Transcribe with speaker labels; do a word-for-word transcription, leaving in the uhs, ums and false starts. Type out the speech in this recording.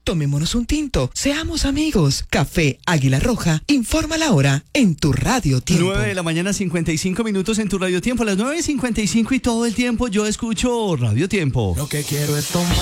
Speaker 1: Tomémonos un tinto, seamos amigos. Café Águila Roja, informa la hora en tu Radio Tiempo.
Speaker 2: nueve de la mañana, cincuenta y cinco minutos en tu Radio Tiempo. A las nueve cincuenta y cinco y todo el tiempo yo escucho Radio Tiempo.
Speaker 3: Lo que quiero es tomar.